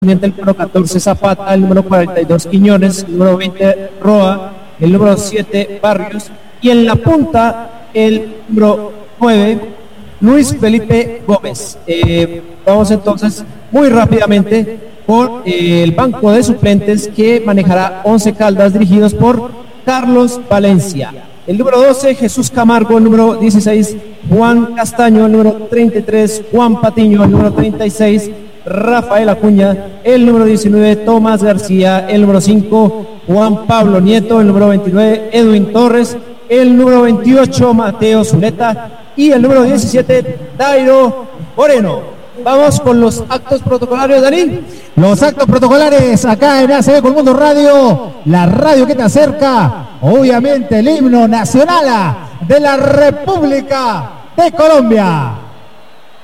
el número 14 Zapata, el número 42 Quiñones, el número 20 Roa, el número 7 Barrios y en la punta el número 9 Luis Felipe Gómez. Vamos entonces muy rápidamente por el banco de suplentes que manejará 11 Caldas dirigidos por Carlos Valencia. El número 12 Jesús Camargo, el número 16 Juan Castaño, el número 33 Juan Patiño, el número 36 Rafael Acuña, el número 19 Tomás García, el número 5 Juan Pablo Nieto, el número 29 Edwin Torres, el número 28 Mateo Zuleta y el número 17 Dairo Moreno. Vamos con los actos protocolarios, Dani. Los actos protocolares acá en ACB Colmundo Radio, la radio que te acerca, obviamente el himno nacional de la República de Colombia.